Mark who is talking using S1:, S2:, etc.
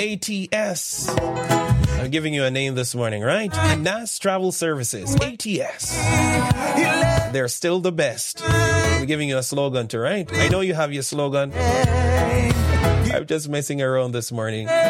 S1: ATS. I'm giving you a name this morning, right? NAS Travel Services, ATS. They're still the best. I'm giving you a slogan too, right? I know you have your slogan. I'm just messing around this morning.